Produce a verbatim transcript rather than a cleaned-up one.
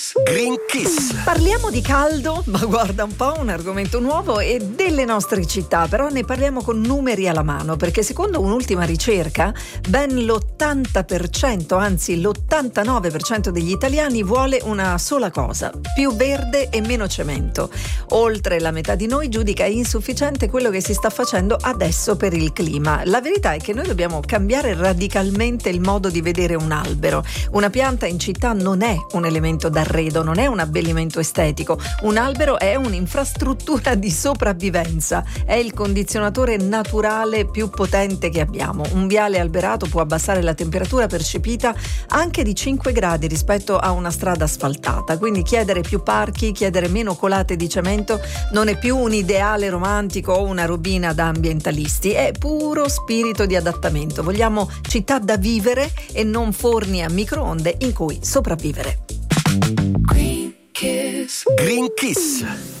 Green Kiss. Parliamo di caldo, ma guarda un po', un argomento nuovo e delle nostre città, però ne parliamo con numeri alla mano, perché secondo un'ultima ricerca ben l'ottanta per cento, anzi l'ottantanove per cento degli italiani vuole una sola cosa: più verde e meno cemento. Oltre la metà di noi giudica insufficiente quello che si sta facendo adesso per il clima. La verità è che noi dobbiamo cambiare radicalmente il modo di vedere un albero. Una pianta in città non è un elemento d'arredo, non è un abbellimento estetico. Un albero è un'infrastruttura di sopravvivenza, è il condizionatore naturale più potente che abbiamo. Un viale alberato può abbassare la temperatura percepita anche di cinque gradi rispetto a una strada asfaltata, quindi chiedere più parchi, chiedere meno colate di cemento non è più un ideale romantico o una robina da ambientalisti, è puro spirito di adattamento. Vogliamo città da vivere e non forni a microonde in cui sopravvivere. Green Kiss. Green Kiss.